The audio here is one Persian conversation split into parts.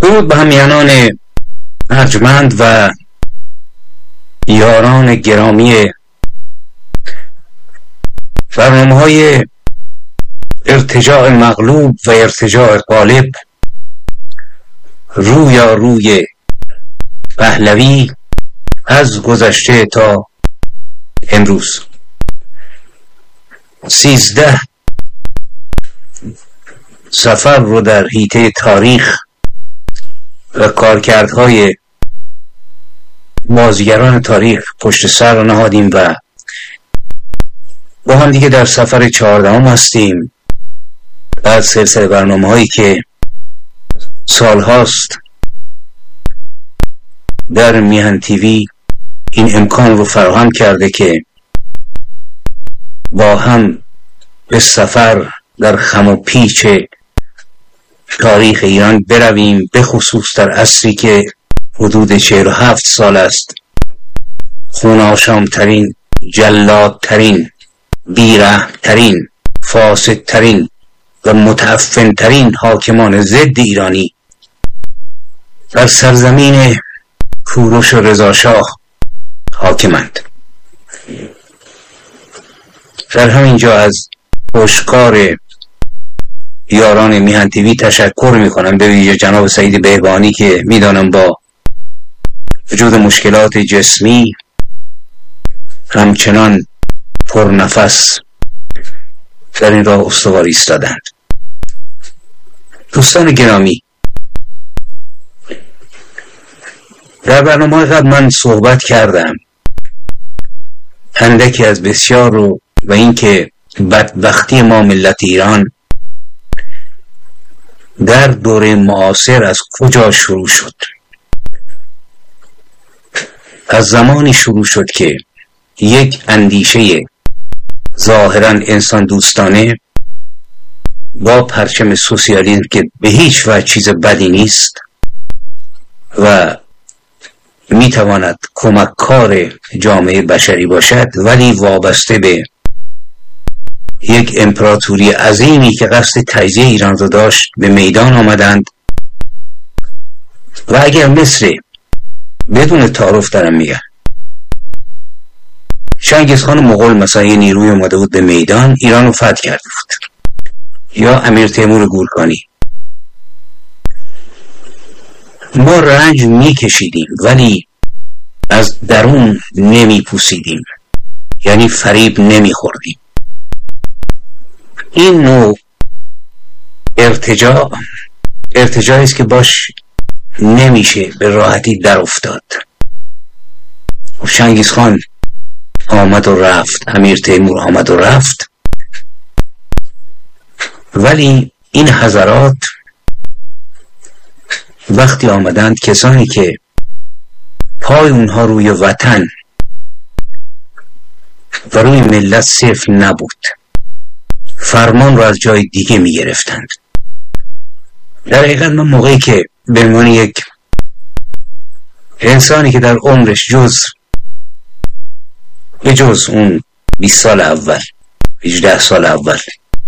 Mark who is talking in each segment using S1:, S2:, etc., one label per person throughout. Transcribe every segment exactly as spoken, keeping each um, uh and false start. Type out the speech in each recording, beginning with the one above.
S1: درود به همیهنان ارجمند و یاران گرامی برنامه‌های ارتجاع مغلوب و ارتجاع غالب، رویا روی پهلوی از گذشته تا امروز. سیزده سفر رو در حیطه تاریخ و کارکردهای بازیگران تاریخ پشت سر رو نهادیم و با هم دیگه در سفر چهاردهم هستیم از سلسله برنامه هایی که سال هاست در میهن تیوی این امکان رو فراهم کرده که با هم به سفر در خم و پیچ تاریخ ایران برویم، به خصوص در عصری که حدود چهل و هفت سال است خوناشامترین، جلادترین، بیرحمترین، فاسدترین و متعفنترین حاکمان ضد ایرانی در سرزمین کوروش و رضا شاه حاکمند. در همینجا از پشتکار یاران میهن تیوی تشکر میکنم، به ویژه جناب سعید بهبانی که میدانم با وجود مشکلات جسمی همچنان پرنفس در این راه استوار ایستادند. دوستان گرامی، در برنامه قبل من صحبت کردم اندکی از بسیار رو و اینکه بدبختی ما ملت ایران در دوره معاصر از کجا شروع شد. از زمانی شروع شد که یک اندیشه ظاهراً انسان دوستانه با پرچم سوسیالیسم که به هیچ وجه چیز بدی نیست و میتواند کمککار جامعه بشری باشد، ولی وابسته به یک امپراتوری عظیمی که قصد تجزیه ایران را داشت به میدان آمدند و اگر مصر بدون تعارف دارم میگم چنگیزخان مغول مثلا یه نیروی اومده بود به میدان، ایران رو فتح کرده بود، یا امیر تیمور گورکانی، ما رنج میکشیدیم ولی از درون نمیپوسیدیم، یعنی فریب نمیخوردیم. این نوع ارتجاع ارتجاعی است که باش نمیشه به راحتی در افتاد. چنگیزخان آمد و رفت، امیر تیمور آمد و رفت، ولی این حضرات وقتی آمدند، کسانی که پای اونها روی وطن و روی ملت صفر نبود، فرمان رو از جای دیگه می گرفتند. در حقیقت من موقعی که به عنوان یک انسانی که در عمرش جز به جز اون بیست سال اول، هجده سال اول،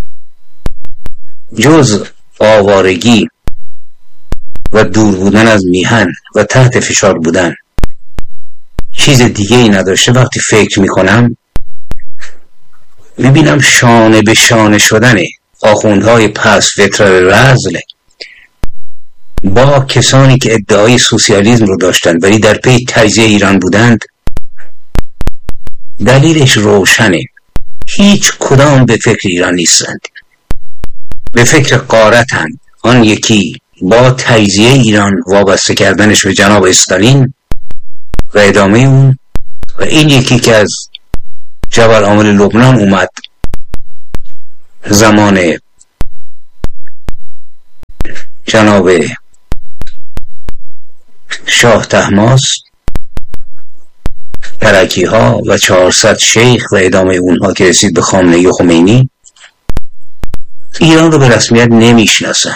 S1: جز آوارگی و دور بودن از میهن و تحت فشار بودن چیز دیگه ای نداشته، وقتی فکر میکنم میبینم شانه به شانه شدن آخوندهای پس فترة رذل با کسانی که ادعای سوسیالیسم رو داشتند ولی در پی تجزیه ایران بودند. دلیلش روشنه، هیچ کدام به فکر ایران نیستند، به فکر غارتند. آن یکی با تجزیه ایران وابسته کردنش به جناب استالین و ادامه اون، و این یکی که از جبل عامل لبنان اومد زمان جناب شاه طهماسب، ترکی ها و چهارصد شیخ و ادامه اونها که رسید به خامنه‌ای و خمینی، ایران رو به رسمیت نمیشناسن،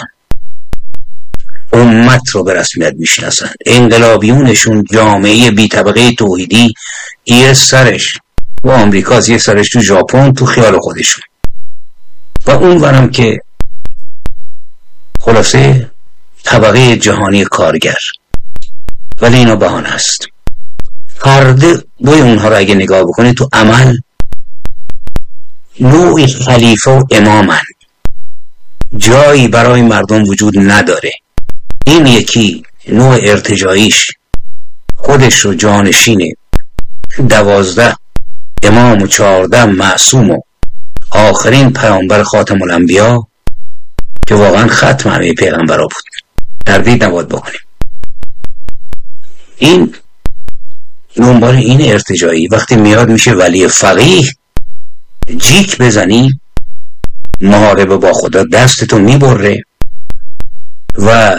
S1: امت رو به رسمیت میشناسن. انقلابیونشون جامعه بی طبقه توحیدی یه سرش و آمریکاست، یه سرش تو ژاپن، تو خیال خودشون، و اون ورم که خلاصه طبقه جهانی کارگر، ولی اینا بهانه است. هر دوی اونها رو اگه نگاه بکنید تو عمل نوعی خلیفه و امامن، جایی برای مردم وجود نداره. این یکی نوع ارتجاعیش خودش رو جانشین دوازده امام و چهارده معصوم و آخرین پیامبر خاتم الانبیا که واقعا ختم همه پیغمبرها بود تردید نباید بکنیم. این دنبال این ارتجاعی وقتی میاد میشه ولی فقیه، جیک بزنی محاربه با خدا دستتو میبره و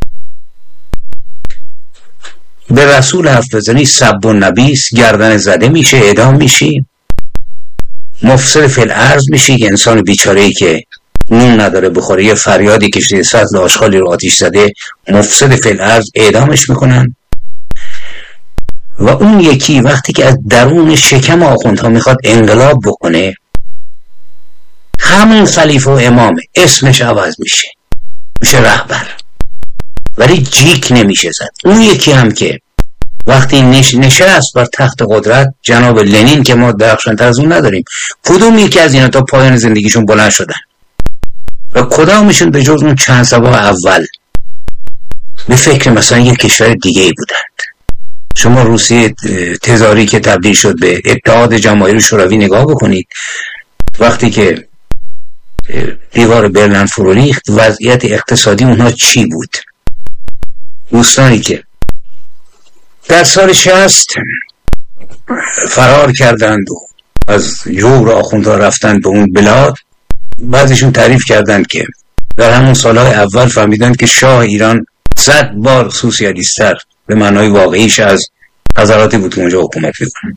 S1: به رسول حرف بزنی سب و نبیس، گردن زده میشه، اعدام میشی، مفسد فی الارض میشی که انسان بیچاره‌ای که نون نداره بخوره، یه فریادی کشیده سطل آشغالی رو آتیش زده، مفسد فی الارض، اعدامش میکنن. و اون یکی وقتی که از درون شکم آخوندها میخواد انقلاب بکنه، همون خلیفه و امامه، اسمش عوض میشه، میشه رهبر، ولی جیک نمیشه زد. اون یکی هم که وقتی نش... نشست بر تخت قدرت، جناب لنین که ما درخشان‌تر از اون نداریم، کدوم یکی از اینا تا پایان زندگیشون بلند شدن و کدامشون به جز اون چند سباه اول به فکر مثلا یک کشور دیگه ای بودند؟ شما روسیه تزاری که تبدیل شد به اتحاد جماهیر شوروی نگاه بکنید، وقتی که دیوار برلین فرو ریخت وضعیت اقتصادی اونها چی بود؟ دوستانی که در سال شصت فرار کردند و از جور آخوندها رفتند به اون بلاد، بعضیشون تعریف کردند که در همون سالهای اول فهمیدند که شاه ایران صد بار سوسیالیست‌تر به معنای واقعیش از حضراتی بود که اونجا حکومت میکنن.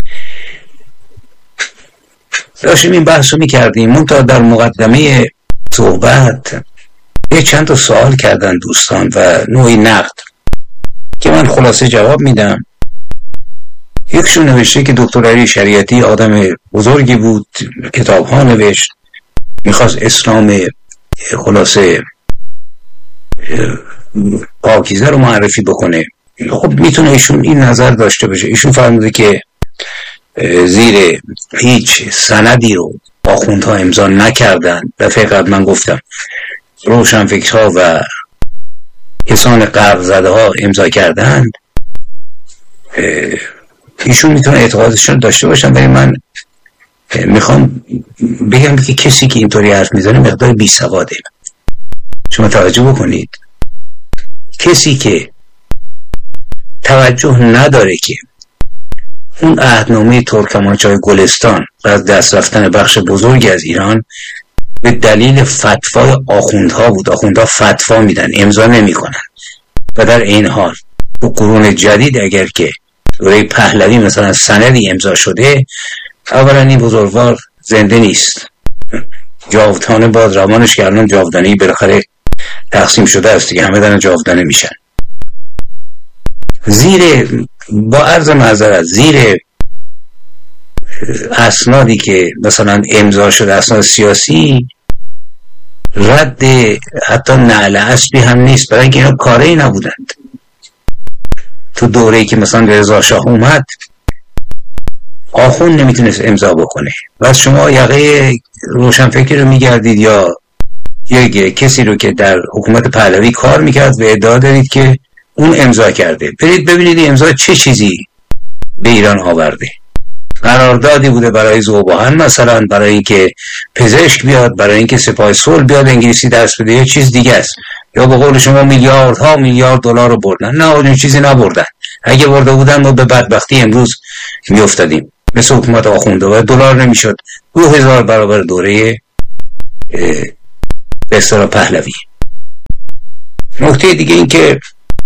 S1: داشتیم این بحث رو میکردیم، منتها در مقدمه صحبت یه چند تا سوال کردن دوستان و نوعی نقد که من خلاصه جواب میدم. یکشون نوشته که دکتر علی شریعتی آدم بزرگی بود، کتاب ها نوشت، میخواست اسلام خلاصه پاکیزه رو معرفی بکنه. خب میتونه ایشون این نظر داشته باشه. ایشون فرموده که زیر هیچ سندی رو آخوندها امضا نکردن. دفعه قبل من گفتم روشنفکرها و کسان غرب زده ها امضا کردند. ایشون میتونه اعتقادشون داشته باشن، ولی من میخوام بگم که کسی که اینطوری حرف میزنه مقدار بی سواده. شما توجه بکنید، کسی که توجه نداره که اون عهدنامه ترکمانچای گلستان و از دست رفتن بخش بزرگی از ایران به دلیل فتوای آخوندها بود. آخوندها فتوا میدن، امضا نمی کنن. و در این حال تو قرون جدید اگر که دوره پهلوی مثلا سندی امضا شده، اولا این بزرگوار زنده نیست، جاودانه باز روانش که الان جاودانهی بالاخره تقسیم شده است دیگه، همه دارن جاودانه میشن. زیر با عرض معذرت زیر اسنادی که مثلا امضا شده، اسناد سیاسی، رد حتی نعل اسبی هم نیست، برای اینکه اینا کاری نبودند. تو دوره‌ای که مثلا رضا شاه اومد آخوند نمیتونست امضا بکنه، و شما یقه روشنفکر رو میگردید یا یک کسی رو که در حکومت پهلوی کار میکرد و ادعا دارید که اون امضا کرده، برید ببینید امضا چه چیزی به ایران آورده. قراردادی بوده برای ذوباهن مثلا، برای اینکه پزشک بیاد، برای اینکه سپاه صلح بیاد انگلیسی درس بده، یا چیز دیگه است. یا به قول شما میلیاردها میلیارد دلار رو بردن. نه، اون چیزی نبردن. اگه برده بودن ما به بدبختی امروز میافتادیم مثل حکومت آخونده و دلار نمیشد دو هزار برابر دوره به اصطلاح پهلوی. نکته دیگه این که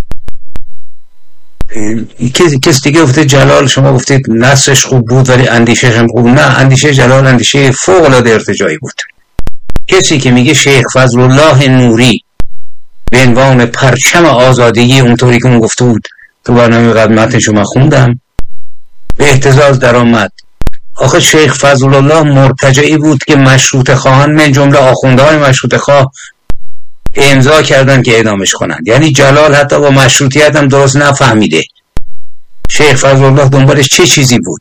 S1: کسی کس دیگه گفته جلال، شما گفتید نصرش خوب بود ولی اندیشش هم خوب. نه، اندیشه جلال اندیشه فوق العاده ارتجاعی بود. کسی که میگه شیخ فضل الله نوری به عنوان پرچم آزادی، اونطوری که اون گفته بود تو برنامه قدمتشو من خوندم، به اهتزاز در آمد. آخه شیخ فضل الله مرتجعی بود که مشروط خواهان من جمله آخوندهای مشروط خواه امضا کردن که اعدامش کنند. یعنی جلال حتی با مشروطیت هم درست نفهمیده شیخ فضلالله دنبالش چه چیزی بود،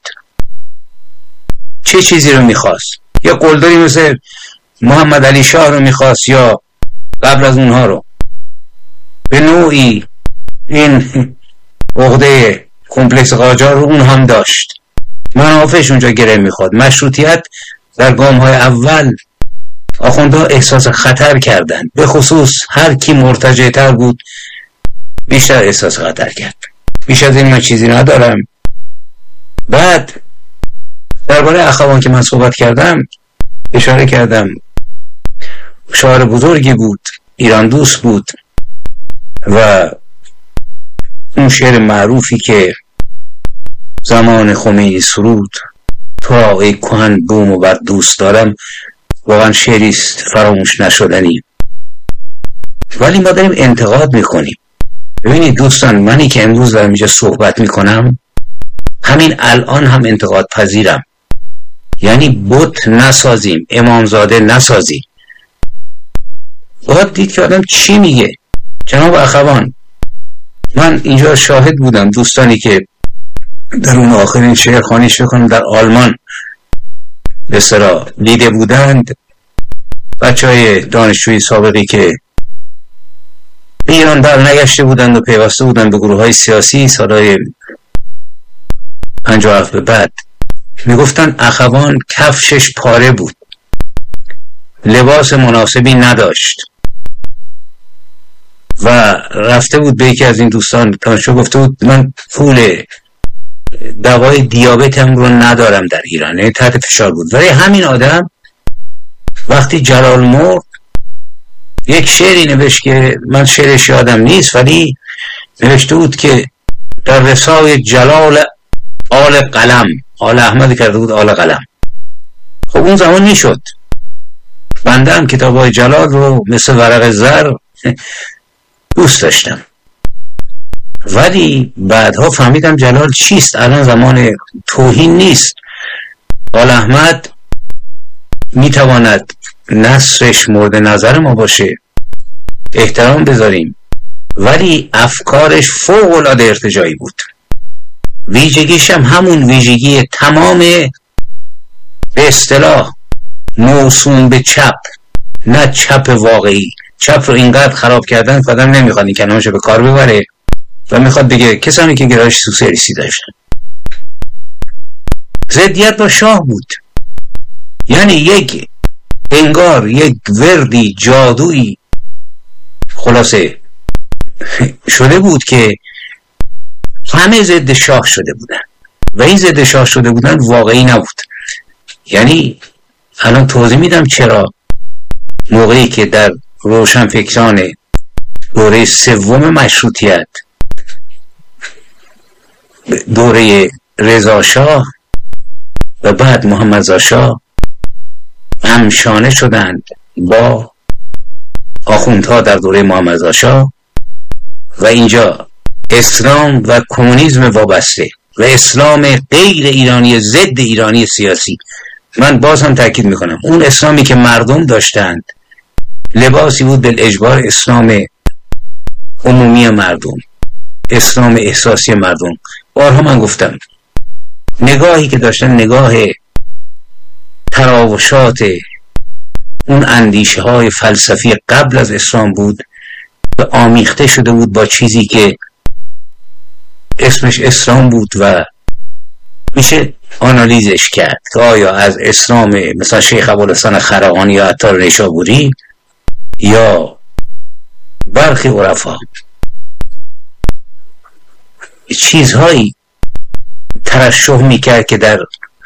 S1: چه چیزی رو میخواست. یا قلدری مثل محمد علی شاه رو میخواست یا قبل از اونها رو. به نوعی این عقده کمپلکس قاجار رو اون هم داشت، منافعش اونجا گره میخواد. مشروطیت در گام های اول آخوندها احساس خطر کردن، به خصوص هر کی مرتجع تر بود بیشتر احساس خطر کرد. بیش از این من چیزی ندارم. بعد درباره اخوان که من صحبت کردم اشاره کردم، شاعر بزرگی بود، ایران دوست بود و اون شعر معروفی که زمان خمینی سرود تا ای کهن بوم و بر دوست دارم، واقعا شعری است فراموش نشدنی. ولی ما داریم انتقاد میکنیم. ببینید دوستان، منی که امروز دارم اینجا صحبت میکنم همین الان هم انتقاد پذیرم. یعنی بت نسازیم، امامزاده نسازیم. باید دید که آدم چی میگه. جناب اخوان، من اینجا شاهد بودم دوستانی که در اون آخرین شعرخوانی شکنم در آلمان به اصطلاح دیده بودند، بچه های دانشجوی سابقی که ایران بر نگشته بودند و پیوسته بودند به گروه های سیاسی سالهای پنجاه و هفت به بعد، میگفتن اخوان کفشش پاره بود، لباس مناسبی نداشت و رفته بود به یکی از این دوستان دانشجو گفته بود من پول دوای دیابتم رو ندارم در ایران، یعنی تحت فشار بود. ولی همین آدم وقتی جلال مرد یک شعری نوشت که من شعرش یادم نیست، ولی نوشته بود که در رسای جلال آل قلم، آل احمد کرده بود آل قلم. خب اون زمان میشد. بنده هم کتابای جلال رو مثل ورق زر دوست داشتم، ولی بعدها فهمیدم جلال چیست. الان زمان توهین نیست. آل احمد میتواند نصرش مورد نظر ما باشه، احترام بذاریم، ولی افکارش فوق العاده ارتجاعی بود. ویژگیش هم همون ویژگی تمام به اصطلاح موسوم به چپ، نه چپ واقعی. چپ رو اینقدر خراب کردن که آدم نمیخواد این کلمه‌شو به کار ببره و میخواد بگه کسانی که گرایش سوسیالیستی داشتن. ضدیت با شاه بود. یعنی یک انگار یک وردی جادویی خلاصه شده بود که همه ضد شاه شده بودن و این ضد شاه شده بودن واقعی نبود. یعنی الان توضیح میدم چرا موقعی که در روشنفکران دوره سوم مشروطیت، دوره رضا شاه و بعد محمد شاه همشانه شدند با آخوندها در دوره محمد شاه و اینجا اسلام و کمونیسم وابسته و اسلام غیر ایرانی ضد ایرانی سیاسی. من باز هم تاکید میکنم اون اسلامی که مردم داشتند لباسی بود بالاجبار، اسلام عمومی مردم، اسلام احساسی مردم. بارها من گفتم نگاهی که داشتن نگاه تراوشات اون اندیشه های فلسفی قبل از اسلام بود و آمیخته شده بود با چیزی که اسمش اسلام بود و میشه آنالیزش کرد که آیا از اسلام مثلا شیخ ابوالحسن خرقانی یا عطار نیشابوری یا برخی عرفا چیزهایی ترشح میکرد که در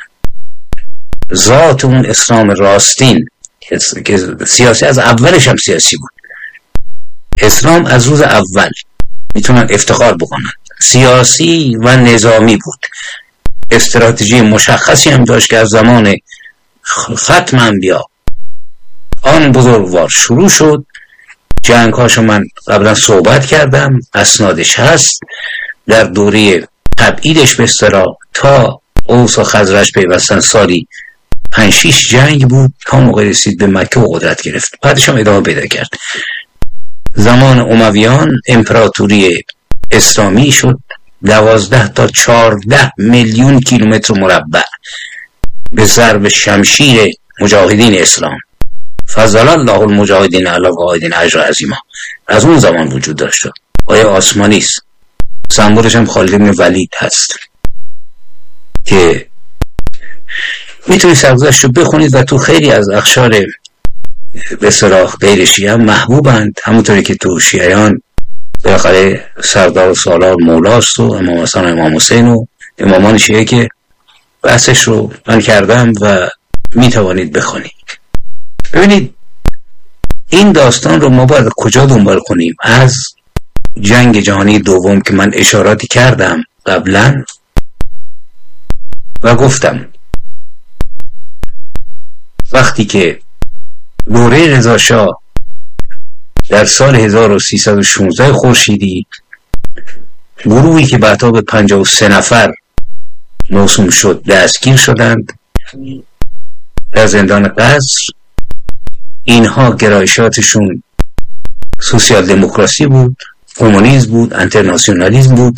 S1: ذات اون اسلام راستین که سیاسی از اولش هم سیاسی بود. اسلام از روز اول میتونن افتخار بکنن سیاسی و نظامی بود. استراتژی مشخصی هم داشت که از زمان ختم انبیا آن بزرگوار شروع شد. جنگ هاشو من قبلا صحبت کردم، اسنادش هست. در دوره تبعیدش به اصطلاح تا اوس و خزرج پیوستن سالی پنج شیش جنگ بود تا موقع رسید به مکه و قدرت گرفت. بعدش هم ادامه پیدا کرد. زمان امویان امپراتوری اسلامی شد دوازده تا چهارده میلیون کیلومتر مربع به ضرب شمشیر مجاهدین اسلام. فضل الله المجاهدین علی القاعدین اجر عظیما از اون زمان وجود داشت. آیه آسمانی است، سمبولش هم خالد بن ولید هست که میتونید سرگذشت رو بخونید و تو خیلی از اقشار به اصطلاح غیر شیعه هم محبوبند، همونطوری که تو شیعیان بالاخره سردار و سالار مولاست و امام حسن و امام حسین و امامان شیعه که بحثش رو من کردم و میتوانید بخونید. ببینید این داستان رو ما باید کجا دنبال کنیم؟ از جنگ جهانی دوم که من اشاراتی کردم قبلا و گفتم وقتی که دوره رضا شاه در سال هزار و سیصد و شانزده خورشیدی گروهی که بعدا به پنجاه و سه نفر موسوم شد دستگیر شدند در زندان قصر. اینها گرایشاتشون سوسیال دموکراسی بود، کمونیسم بود، انترناسیونالیسم بود.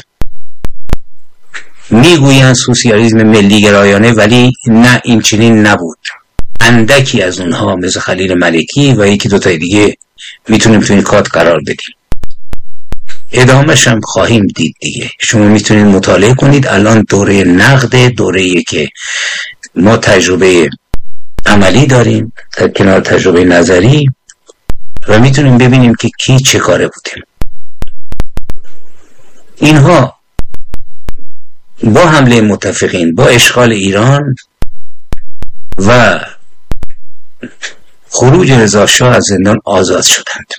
S1: میگویند سوسیالیسم ملی گرایانه، ولی نه، این چنین نبود. اندکی از اونها مثل خلیل ملکی و یکی دوتای دیگه میتونیم تو این کات قرار بدیم. ادامهش هم خواهیم دید دیگه. شما میتونید مطالعه کنید. الان دوره نقد، دوره‌ای که ما تجربه عملی داریم در کنار تجربه نظری و میتونیم ببینیم که کی چه کاره بودیم. اینها با حمله متفقین، با اشغال ایران و خروج رضا شاه از زندان آزاد شدند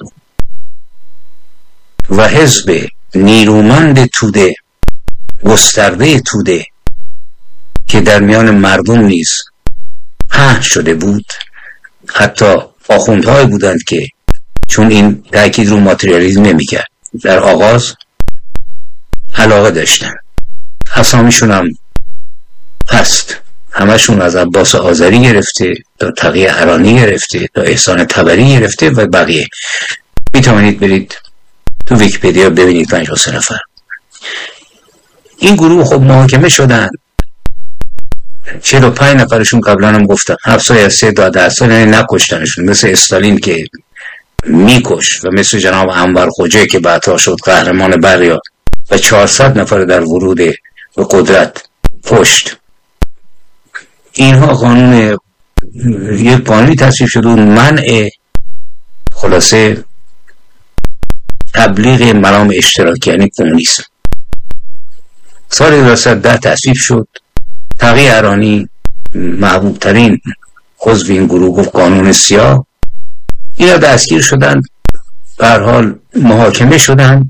S1: و حزب نیرومند توده، گسترده توده که در میان مردم نیز پهن شده بود، حتی آخوندهای بودند که چون این تأکید رو ماتریالیسم نمی‌کرد در آغاز علاقه داشتن. اسامیشون هم هست، همشون از عباس آذری گرفته تا تقی ارانی گرفته تا احسان طبری گرفته و بقیه. میتوانید برید تو ویکی‌پدیا ببینید پنجاه و سه نفر. این گروه خب محاکمه شدن. چهل و پنج نفرشون قبلا هم گفتم هفت سال از سه تا ده سال یعنی نکشتنشون، مثل استالین که میکش و مثل جناب انور خوجه که بعدها شد قهرمان بریا و چهارصد نفر در ورود به قدرت کشت. اینها قانون یک قانونی تصویب شده و منع خلاصه تبلیغ مرام اشتراکی یعنی کمونیسم. سال هزار و سیصد و ده تصویب شد. تقی ارانی محبوب ترین عضو این گروه گفت قانون سیاه. اینا دستگیر شدن، به هر حال محاکمه شدن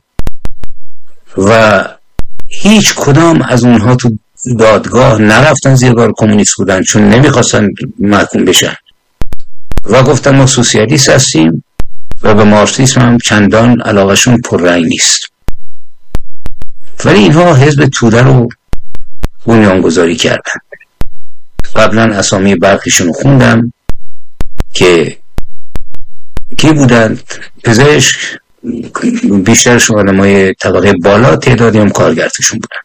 S1: و هیچ کدام از اونها تو دادگاه نرفتن، زیر بار کمونیست بودن چون نمیخواستن محکوم بشن و گفتن ما سوسیالیست هستیم و به مارکسیسم هم چندان علاقهشون پررنگ نیست. ولی اینها حزب توده رو بنیانگذاری کردن. قبلا اسامی برخیشون خوندم که کی بودند؟ پزشک، بیشترشون آدمای طبقه بالا، تعدادی هم کارگرتشون بودن.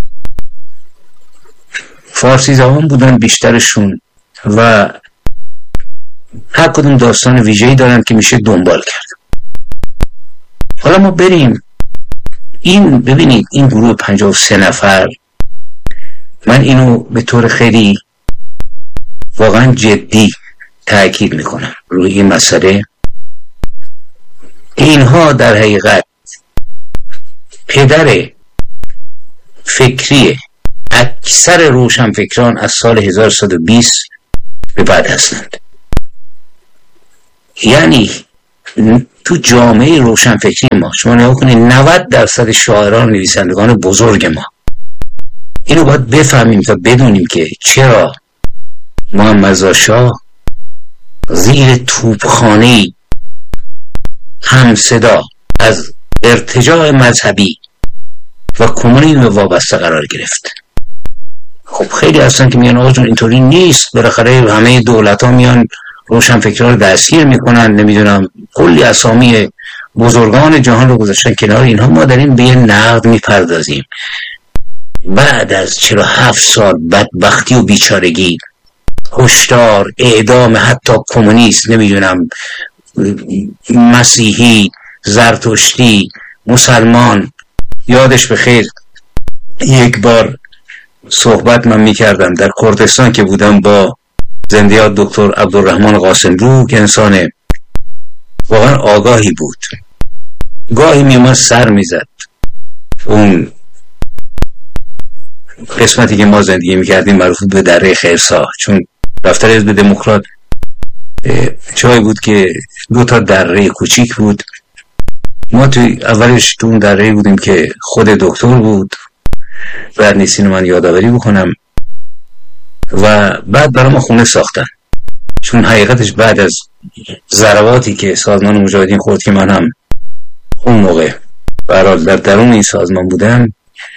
S1: فارسی زبان بودن بیشترشون و هر کدوم داستان ویژه‌ای دارن که میشه دنبال کرد. حالا ما بریم این ببینید این گروه پنجاه و سه نفر، من اینو به طور خیلی واقعا جدی تأکید میکنم روی این مسئله. اینها در حقیقت پدر فکری اکثر روشنفکران از سال هزار و سیصد و بیست به بعد هستند. یعنی تو جامعه روشنفکری ما شما نگاه کنید نود درصد شاعران نویسندگان بزرگ ما، اینو باید بفهمیم تا بدونیم که چرا محمد رضا شاه زیر توپخانه هم صدا از ارتجاع مذهبی و کمونیسم وابسته قرار گرفت. خب خیلی هستن که میان آقا جون اینطوری نیست، بالاخره همه دولت ها میان روشنفکران رو دستگیر میکنن، نمیدونم کلی اسامی بزرگان جهان رو گذاشتن کنار اینها، ما داریم به یه نقد میپردازیم. بعد از چهل و هفت سال بدبختی و بیچارگی، هشدار، اعدام حتی کمونیست، نمیدونم مسیحی، زرتشتی، مسلمان، یادش بخیر یک بار صحبت من میکردم در کردستان که بودم با زنده یاد دکتر عبدالرحمن قاسملو که انسان واقعا آگاهی بود. گاهی میومد سر میزد اون قسمتی که ما زندگی میکردیم معروف به دره خیرسا، چون دفتر حزب دموکرات جایی بود که دو تا دره کوچیک بود. ما توی اولش تو اون دره بودیم که خود دکتر بود، بعد نیستین من یادآوری بکنم، و بعد برای ما خونه ساختن، چون حقیقتش بعد از ضرباتی که سازمان مجاهدین خورد که من هم اون موقع برای در درون این سازمان بودم،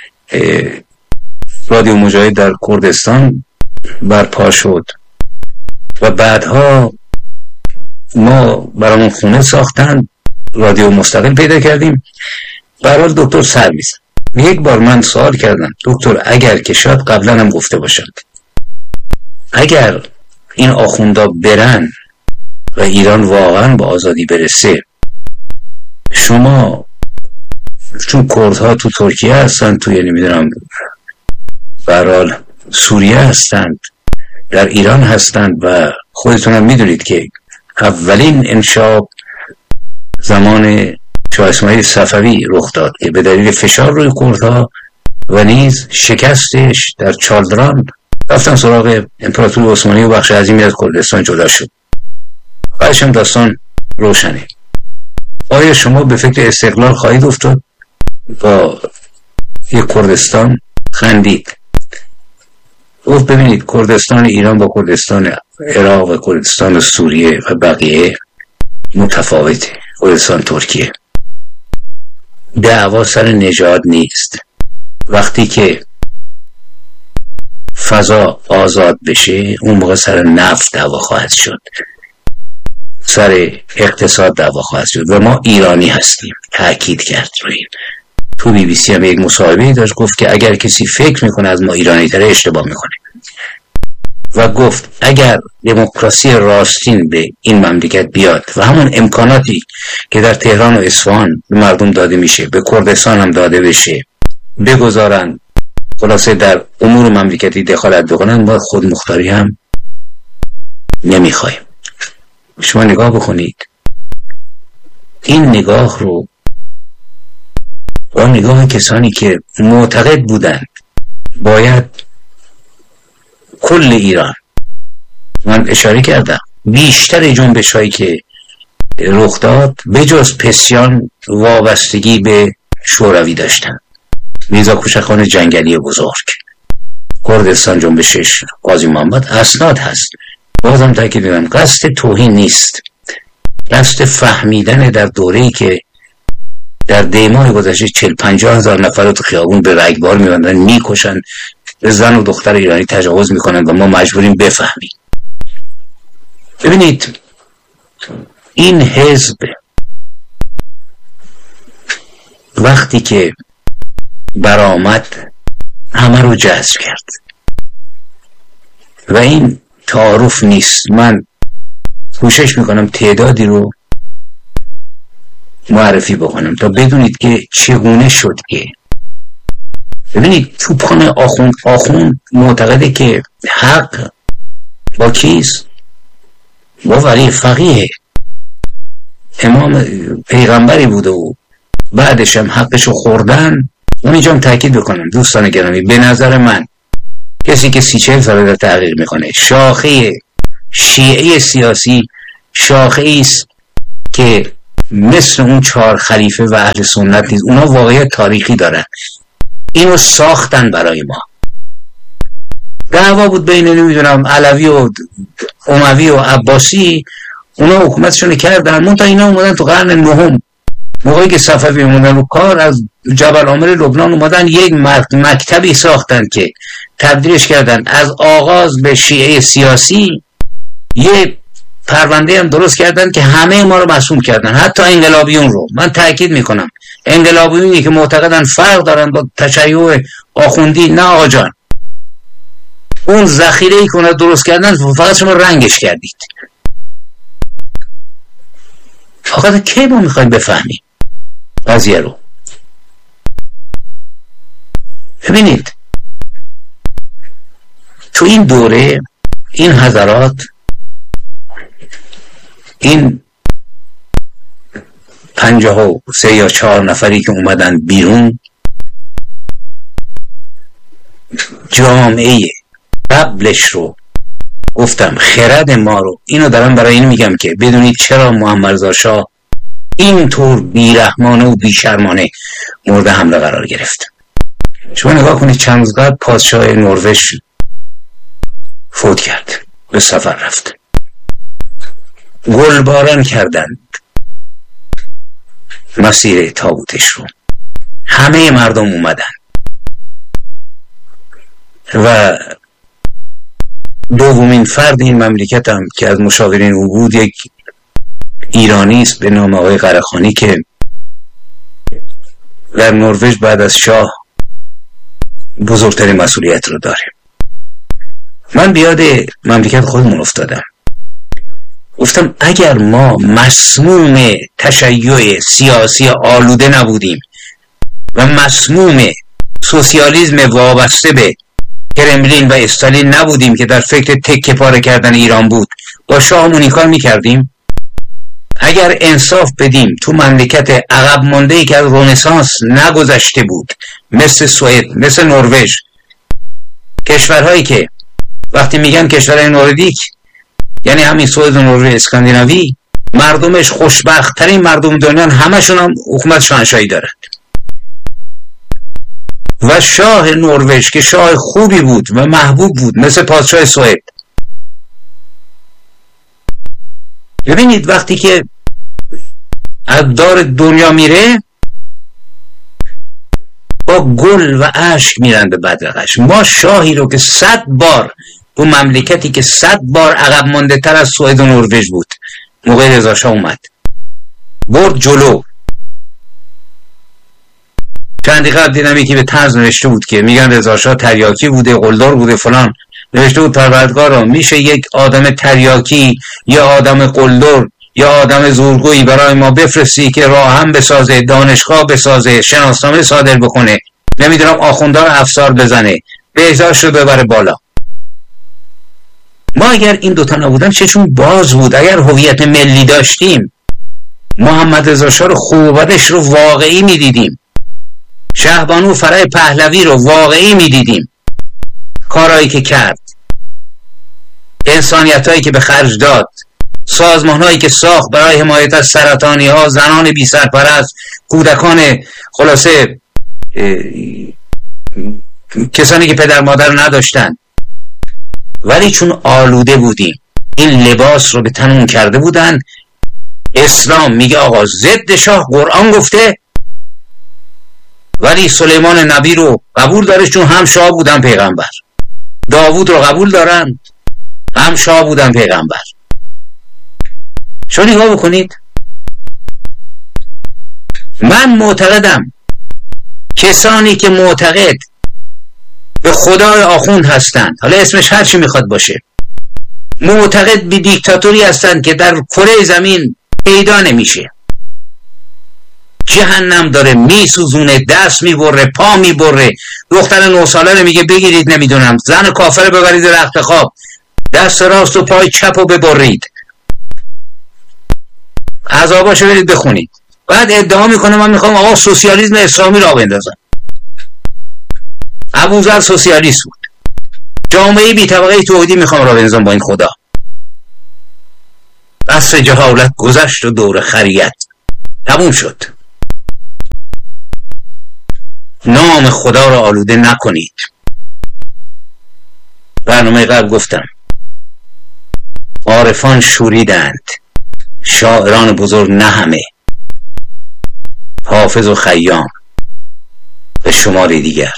S1: رادیو مجاهد در کردستان برپا شد و بعدها ما برامون خونه ساختن، رادیو مستقل پیدا کردیم. برای دکتر سر میزن. یک بار من سوال کردم دکتر اگر که شاید قبلا هم گفته باشند، اگر این آخوندا برن و ایران واقعا به آزادی برسه، شما چون کردها تو ترکیه هستن، توی نمیدونم برحال سوریه هستند، در ایران هستند و خودتون هم میدونید که اولین انشاب زمان شاه اسماعیل صفوی رخ داد که به دلیل فشار روی کردها و نیز شکستش در چالدران رفتن سراغ امپراتوری عثمانی و بخش عظیمی از کردستان جدا شد. بعدش هم داستان روشنه. آیا شما به فکر استقلال خواهید افتاد؟ با یک کردستان خندید. گفت ببینید کردستان ایران با کردستان عراق و کردستان سوریه و بقیه متفاوته. کردستان ترکیه دعوا سر نژاد نیست. وقتی که فضا آزاد بشه اون موقع سر نفت دعوا خواهد شد، سر اقتصاد دعوا خواهد شد و ما ایرانی هستیم. تأکید کرد روی این. تو بی بی سی هم یک مصاحبه داشت، گفت که اگر کسی فکر میکنه از ما ایرانی تره اشتباه میکنه و گفت اگر دموکراسی راستین به این مملکت بیاد و همون امکاناتی که در تهران و اصفهان به مردم داده میشه به کردستان هم داده بشه بگذارن، خلاصه در امور مملکتی دخالت بکنن، ما خود مختاری هم نمیخوایم. شما نگاه بکنید این نگاه رو با نگاه کسانی که معتقد بودند باید کل ایران، من اشاره کردم بیشتر جنبش هایی که رخ داد به جز پسیان وابستگی به شوروی داشتن. میرزا کوچکخان جنگلی بزرگ، کردستان جنبشش، قاضی محمد، اسناد هست. بازم تاکید می‌کنم قصد توهین نیست، قصد فهمیدن در دوره‌ای که در دیماه گذشته چهل پنجاه هزار نفر رو تو خیابون به رگبار می‌بندن، میکشن، به زن و دختر ایرانی تجاوز میکنن و ما مجبوریم بفهمیم. ببینید این حزب وقتی که برآمد همه رو جذب کرد و این تعارف نیست. من کوشش میکنم تعدادی رو معرفی بکنم تا بدونید که چگونه شد. که ببینید توپخانه آخوند آخوند معتقده که حق با کیست؟ با ولی فقیه. امام پیغمبری بوده و بعدش هم حقشو خوردن. من اینجا هم تاکید بکنم دوستان گرامی، به نظر من کسی که سی چهل ساله در تحقیق میکنه شاخه شیعه سیاسی شاخه ایست که مثل اون چهار خلیفه و اهل سنت نیست. اونا واقعیت تاریخی دارن، اینو ساختن برای ما. دعوا بود بین نمیدونم علوی و اموی و عباسی، اونا حکومتشون کردن، منتها اینا اومدن تو قرن نهم موقعی که صفوی اومدن رو کار، از جبل عامر لبنان اومدن یک مکتبی ساختن که تبدیلش کردن از آغاز به شیعه سیاسی، یه پرونده هم درست کردن که همه ما رو مسئول کردن، حتی انقلابیون رو. من تاکید میکنم انقلابیونی که معتقدن فرق دارن با تشیع آخوندی، نه آقا جان، اون ذخیره‌ای که اونا درست کردن فقط شما رنگش کردید. فقط کی ما میخوایم بفهمیم قضیه رو؟ ببینید تو این دوره این حضرات، این پنجاه و سه یا چهار نفری که اومدن بیرون، جامعه قبلش رو گفتم، خرد ما رو، اینو دارم برای این میگم که بدونید چرا محمد رضا شاه اینطور بیرحمانه و بیشرمانه مورد حمله قرار گرفت. شما نگاه کنید چند روز قبل پادشاه نروژ فوت کرد، به سفر رفت، گلباران کردند مسیر تابوتش رو، همه مردم اومدن و دومین فرد این مملکت هم که از مشاورین او بود یک ایرانی است به نام آقای قره‌خانی که در نروژ بعد از شاه بزرگترین مسئولیت رو داره. من بیاد مملکت خودمون افتادم، گفتم اگر ما مسموم تشیع سیاسی آلوده نبودیم و مسموم سوسیالیسم وابسته به کرملین و استالین نبودیم که در فکر تکه پاره کردن ایران بود، با شاهمون این کار میکردیم؟ اگر انصاف بدیم تو مملکت عقب مانده ای که از رنسانس نگذشته بود، مثل سوئد، مثل نروژ، کشورهایی که وقتی میگن کشورهای نوردیک یعنی همین سوئد و نروژ اسکاندیناوی، مردمش خوشبخت ترین مردم دنیا، همشون هم حکومت شاهنشاهی دارند و شاه نروژ که شاه خوبی بود و محبوب بود مثل پادشاه سوئد. ببینید وقتی که از دار دنیا میره با گل و اشک میرن به بدرقش. ما شاهی رو که صد بار، تو مملکتی که صد بار عقب مانده تر از سوئد و نروژ بود، موقع رضا شاه اومد برد جلو. چندی قبل دیدم یکی به طنز نوشته بود که میگن رضا شاه تریاکی بوده، قلدر بوده فلان، نوشته بود پروردگارا میشه یک آدم تریاکی یا آدم قلدر یا آدم زورگویی برای ما بفرستی که راه هم بسازه، دانشگاه بسازه، شناسنامه صادر بکنه، نمیدونم آخونده رو افسار بزنه، بهداشت رو ببره بالا. ما اگر این دوتا نبودن چشون باز بود. اگر هویت ملی داشتیم محمد رضا شاه رو خوب و بدش رو واقعی میدیدیم، شهبانو فرح پهلوی رو واقعی میدیدیم، کارهایی که کرد، انسانیتایی که به خرج داد، سازمانهایی که ساخت برای حمایت از سرطانی ها، زنان بی سرپرست، کودکان، خلاصه کسانی که پدر مادر نداشتن. ولی چون آلوده بودیم، این لباس رو به تنمون کرده بودن. اسلام میگه آقا ضد شاه قرآن گفته، ولی سلیمان نبی رو قبول داره چون هم شاه بودن پیغمبر، داوود رو قبول دارن هم شاه بودن پیغمبر. شو نگاه بکنید. من معتقدم کسانی که معتقد به خدای آخوند هستند، حالا اسمش هر چی میخواد باشه، معتقد به دیکتاتوری هستند که در کره زمین پیدا نمیشه، جهنم داره میسوزونه، دست میبره، پا میبره، دختر نه ساله رو میگه بگیرید، نمیدونم زن کافر ببرید رخت خواب، دست راست و پای چپ رو ببرید، عذاباشو برید بخونید. بعد ادعا میکنه من میخوام آقا سوسیالیسم اسلامی را بندازم. ابوذر سوسیالیست بود، جامعه بی طبقه توحیدی میخوام را بندازم با این خدا. عصر جهالت گذشت و دور خریت تموم شد. نام خدا را آلوده نکنید. برنامه قبل گفتم عارفان شوریدند، شاعران بزرگ نه همه، حافظ و خیام به شماری دیگر.